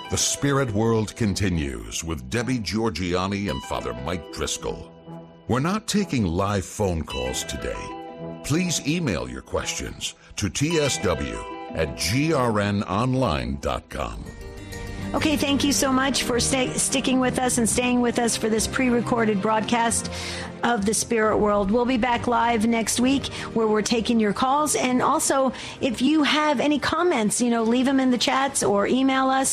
The Spirit World continues with Debbie Georgianni and Father Mike Driscoll. We're not taking live phone calls today. Please email your questions to tsw@grnonline.com. Okay, thank you so much for sticking with us and staying with us for this pre-recorded broadcast of the Spirit World. We'll be back live next week where we're taking your calls. And also, if you have any comments, leave them in the chats or email us,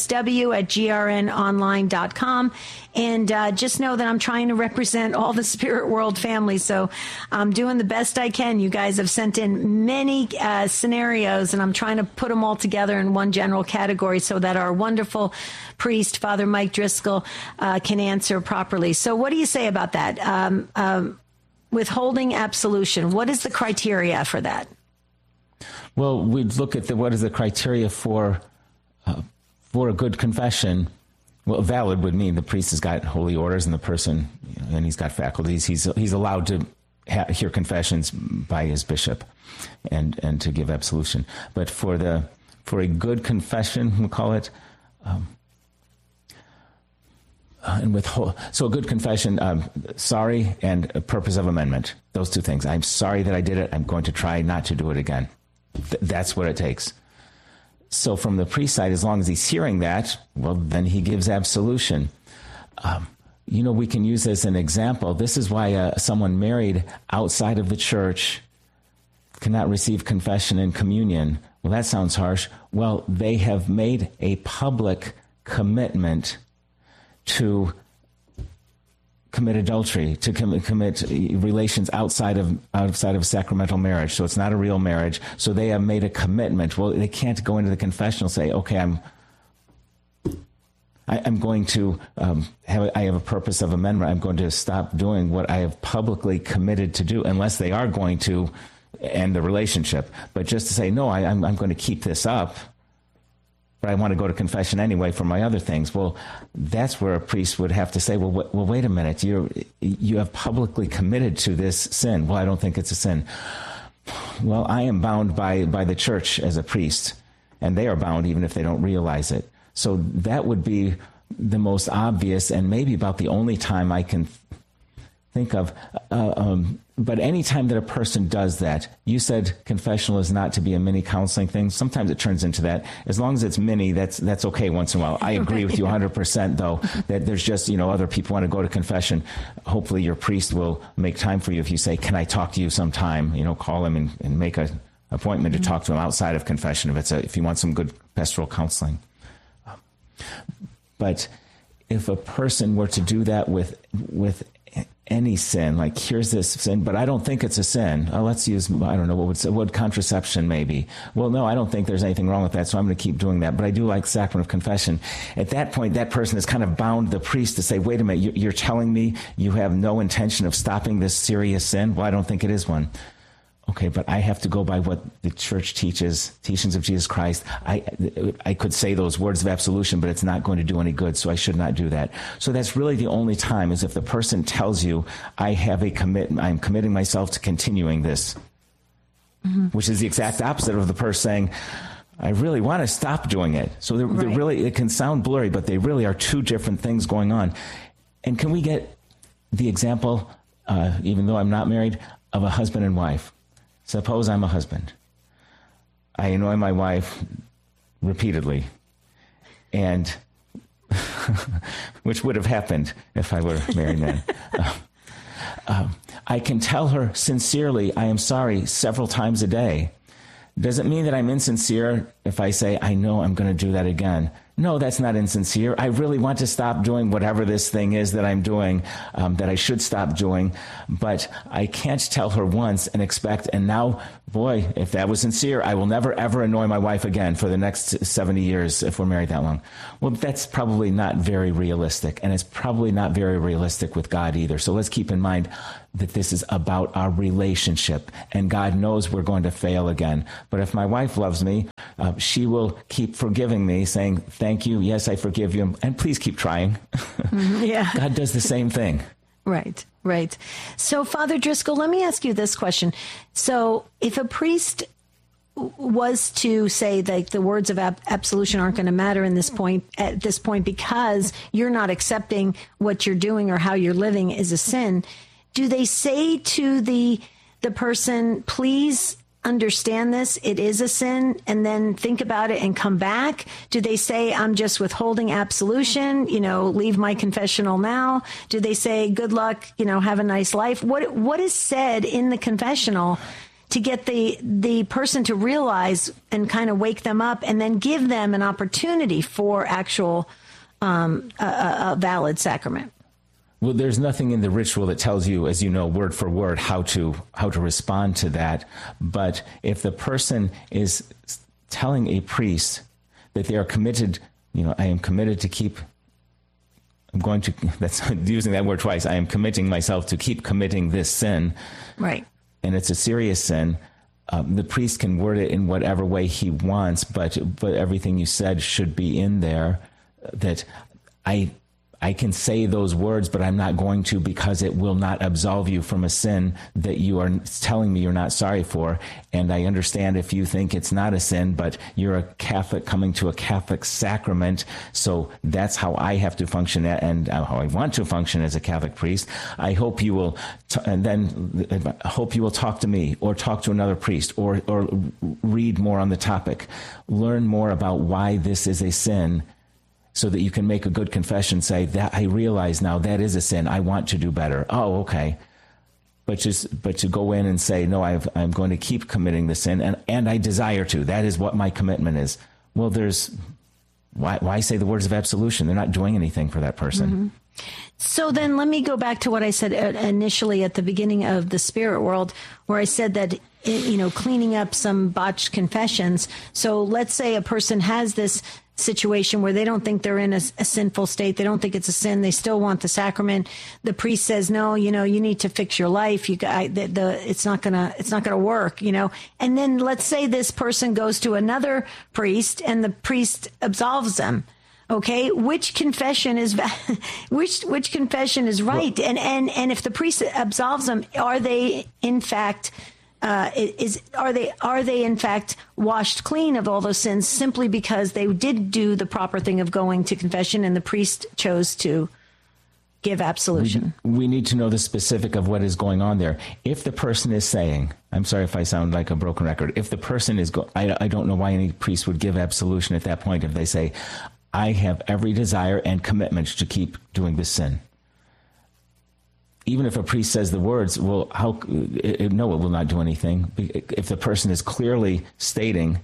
tsw@grnonline.com. And just know that I'm trying to represent all the Spirit World family. So I'm doing the best I can. You guys have sent in many scenarios, and I'm trying to put them all together in one general category so that our wonderful priest, Father Mike Driscoll, can answer properly. So what do you say about that? Withholding absolution. What is the criteria for that? Well, we'd look at what is the criteria for a good confession. Well, valid would mean the priest has got holy orders and the person, and he's got faculties. He's allowed to hear confessions by his bishop and to give absolution. But for a good confession, we'll call it, so a good confession, sorry, and a purpose of amendment. Those two things. I'm sorry that I did it. I'm going to try not to do it again. That's what it takes. So from the priest side, as long as he's hearing that, well, then he gives absolution. We can use as an example. This is why someone married outside of the church cannot receive confession and communion. Well, that sounds harsh. Well, they have made a public commitment to commit adultery, to commit relations outside of sacramental marriage. So it's not a real marriage. So they have made a commitment. Well, they can't go into the confessional and say, okay, I'm going to I have a purpose of amendment. I'm going to stop doing what I have publicly committed to do, unless they are going to end the relationship. But just to say, no, I'm going to keep this up, but I want to go to confession anyway for my other things. Well, that's where a priest would have to say, well, wait a minute. You have publicly committed to this sin. Well, I don't think it's a sin. Well, I am bound by the church as a priest, and they are bound even if they don't realize it. So that would be the most obvious and maybe about the only time I can think of. But any time that a person does that, you said confessional is not to be a mini counseling thing. Sometimes it turns into that. As long as it's mini, that's okay once in a while. I agree with you 100%, though, that there's just, other people want to go to confession. Hopefully your priest will make time for you if you say, can I talk to you sometime? Call him and make an appointment to talk to him outside of confession if you want some good pastoral counseling. But if a person were to do that with any sin, like here's this sin, but I don't think it's a sin. Let's use, I don't know, what contraception maybe. Well, no, I don't think there's anything wrong with that, so I'm going to keep doing that. But I do like sacrament of confession. At that point, that person has kind of bound the priest to say, wait a minute, you're telling me you have no intention of stopping this serious sin? Well, I don't think it is one. Okay, but I have to go by what the church teaches, teachings of Jesus Christ. I could say those words of absolution, but it's not going to do any good, so I should not do that. So that's really the only time, is if the person tells you, I have a commitment, I'm committing myself to continuing this, which is the exact opposite of the person saying, I really want to stop doing it. So they're really, it can sound blurry, but they really are two different things going on. And can we get the example, even though I'm not married, of a husband and wife? Suppose I'm a husband. I annoy my wife repeatedly, and which would have happened if I were a married man. I can tell her sincerely, I am sorry, several times a day. Does it mean that I'm insincere if I say, I know I'm going to do that again? No, that's not insincere. I really want to stop doing whatever this thing is that I'm doing, that I should stop doing. But I can't tell her once and expect, and now, boy, if that was sincere, I will never, ever annoy my wife again for the next 70 years if we're married that long. Well, that's probably not very realistic, and it's probably not very realistic with God either. So let's keep in mind that this is about our relationship, and God knows we're going to fail again. But if my wife loves me, she will keep forgiving me, saying, thank you, yes, I forgive you, and please keep trying. Yeah. God does the same thing. Right. So, Father Driscoll, let me ask you this question. So if a priest was to say that the words of absolution aren't going to matter at this point because you're not accepting what you're doing or how you're living is a sin, do they say to the person, please understand this, it is a sin, and then think about it and come back? Do they say, I'm just withholding absolution, leave my confessional now? Do they say, good luck, have a nice life? What is said in the confessional to get the person to realize and kind of wake them up and then give them an opportunity for actual a valid sacrament? Well, there's nothing in the ritual that tells you, as you know, word for word, how to respond to that. But if the person is telling a priest that they are committed, I am committed to keep, that's using that word twice, I am committing myself to keep committing this sin. Right. And it's a serious sin. The priest can word it in whatever way he wants, but everything you said should be in there, that I can say those words, but I'm not going to, because it will not absolve you from a sin that you are telling me you're not sorry for. And I understand if you think it's not a sin, but you're a Catholic coming to a Catholic sacrament. So that's how I have to function and how I want to function as a Catholic priest. I hope you will, hope you will talk to me or talk to another priest or read more on the topic. Learn more about why this is a sin, so that you can make a good confession, say that I realize now that is a sin. I want to do better. Oh, okay. But to go in and say, no, I'm going to keep committing the sin and I desire to. That is what my commitment is. Well, why say the words of absolution? They're not doing anything for that person. Mm-hmm. So then let me go back to what I said initially at the beginning of the spirit world, where I said that, cleaning up some botched confessions. So let's say a person has this situation where they don't think they're in a sinful state. They don't think it's a sin. They still want the sacrament. The priest says, no, you need to fix your life. It's not gonna work, And then let's say this person goes to another priest and the priest absolves them. Okay, which confession is which confession is right? Well, and if the priest absolves them, are they in fact are they in fact washed clean of all those sins simply because they did do the proper thing of going to confession and the priest chose to give absolution? We need to know the specific of what is going on there. If the person is saying, I'm sorry if I sound like a broken record, if the person is, I don't know why any priest would give absolution at that point if they say, I have every desire and commitment to keep doing this sin. Even if a priest says the words, well, it will not do anything. If the person is clearly stating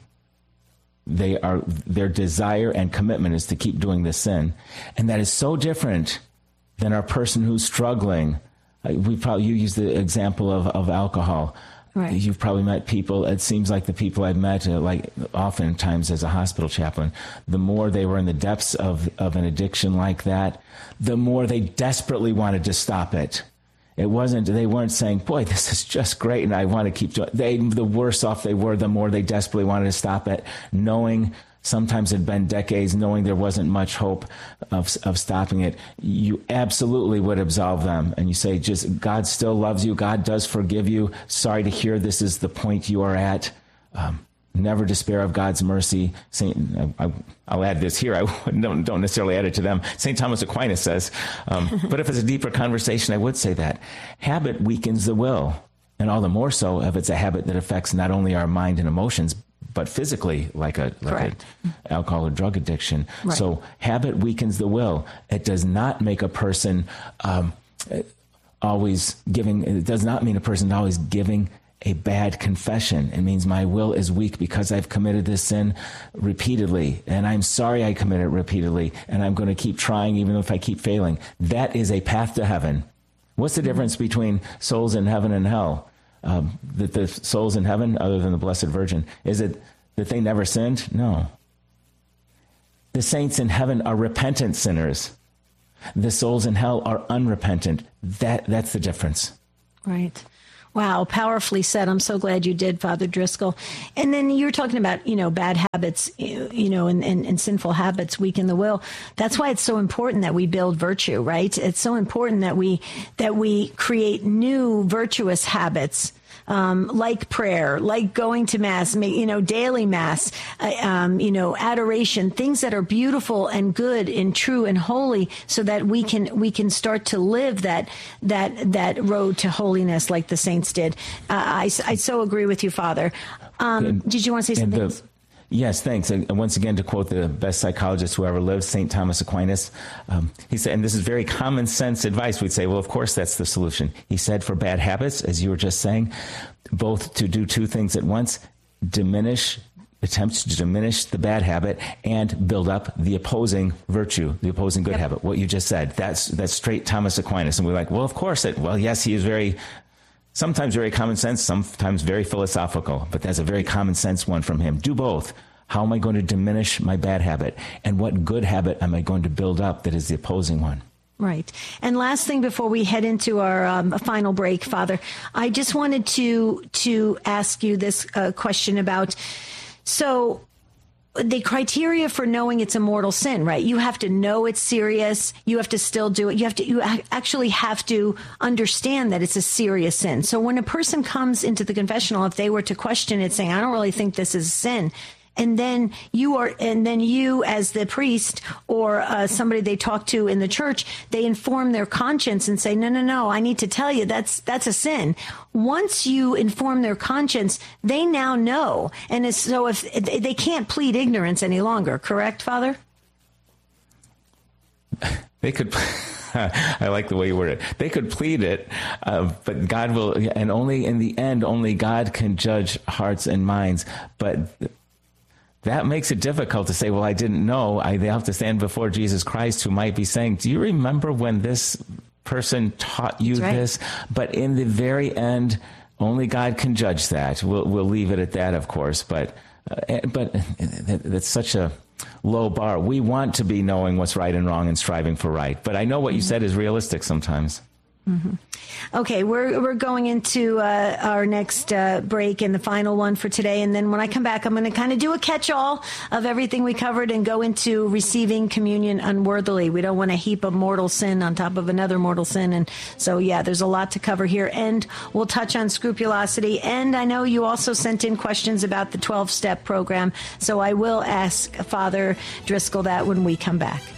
their desire and commitment is to keep doing this sin, and that is so different than our person who's struggling. You use the example of alcohol. Right. You've probably met people. It seems like the people I've met, oftentimes as a hospital chaplain, the more they were in the depths of an addiction like that, the more they desperately wanted to stop it. They weren't saying, boy, this is just great and I want to keep doing it. The worse off they were, the more they desperately wanted to stop it, knowing sometimes it had been decades, knowing there wasn't much hope of stopping it. You absolutely would absolve them. And you say, just God still loves you. God does forgive you. Sorry to hear this is the point you are at. Never despair of God's mercy. I'll add this here. I don't necessarily add it to them. St. Thomas Aquinas says, but if it's a deeper conversation, I would say that habit weakens the will. And all the more so if it's a habit that affects not only our mind and emotions, but physically, like an alcohol or drug addiction. Right. So habit weakens the will. It does not make a person always giving. It does not mean a person always giving a bad confession. It means my will is weak because I've committed this sin repeatedly, and I'm sorry I committed it repeatedly, and I'm going to keep trying even if I keep failing. That is a path to heaven. What's the difference between souls in heaven and hell? That the souls in heaven, other than the Blessed Virgin, is it that they never sinned? No. The saints in heaven are repentant sinners. The souls in hell are unrepentant. That's the difference. Right. Wow, powerfully said. I'm so glad you did, Father Driscoll. And then you're talking about, bad habits, and sinful habits weaken the will. That's why it's so important that we build virtue, right? It's so important that we create new virtuous habits. like prayer, like going to Mass, daily Mass, adoration, things that are beautiful and good and true and holy, so that we can start to live that road to holiness like the saints did. I so agree with you, Father. Did you want to say something? Yes, thanks. And once again, to quote the best psychologist who ever lived, St. Thomas Aquinas, he said, and this is very common sense advice, we'd say, well, of course, that's the solution. He said, for bad habits, as you were just saying, both to do two things at once, attempts to diminish the bad habit and build up the opposing virtue, the opposing good habit. What you just said, that's straight Thomas Aquinas. And we're like, well, of course, yes, he is sometimes very common sense, sometimes very philosophical, but that's a very common sense one from him. Do both. How am I going to diminish my bad habit? And what good habit am I going to build up that is the opposing one? Right. And last thing before we head into our final break, Father, I just wanted to ask you this question about, so the criteria for knowing it's a mortal sin, right? You have to know it's serious. You have to still do it. You actually have to understand that it's a serious sin. So when a person comes into the confessional, if they were to question it, saying, I don't really think this is a sin, and then you as the priest or somebody they talk to in the church, they inform their conscience and say, no, I need to tell you that's a sin. Once you inform their conscience, they now know. And so if they can't plead ignorance any longer, correct, Father? They could. I like the way you word it. They could plead it, but God will, and only in the end, only God can judge hearts and minds. But that makes it difficult to say, well, I didn't know. They have to stand before Jesus Christ, who might be saying, do you remember when this person taught you this? But in the very end, only God can judge that. We'll leave it at that, of course. But that's such a low bar. We want to be knowing what's right and wrong and striving for right. But I know what you said is realistic sometimes. Mm-hmm. Okay, we're going into our next break and the final one for today. And then when I come back, I'm going to kind of do a catch-all of everything we covered and go into receiving communion unworthily. We don't want to heap a mortal sin on top of another mortal sin. And so, there's a lot to cover here. And we'll touch on scrupulosity. And I know you also sent in questions about the 12-step program. So I will ask Father Driscoll that when we come back.